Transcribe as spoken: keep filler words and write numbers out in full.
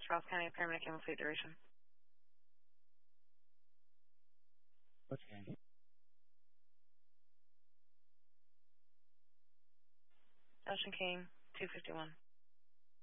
Charles County paramedic and fleet duration. Okay. Ocean King, two fifty-one.